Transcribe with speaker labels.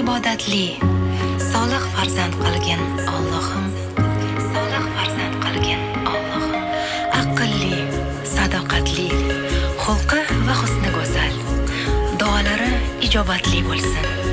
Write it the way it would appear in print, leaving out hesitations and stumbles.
Speaker 1: ibodatli, solih farzand qilgin Allohim, solih farzand qilgin Allohim. Aqlli, sadoqatli, xulqi va husni go'zal, duolari ijobatli bo'lsin.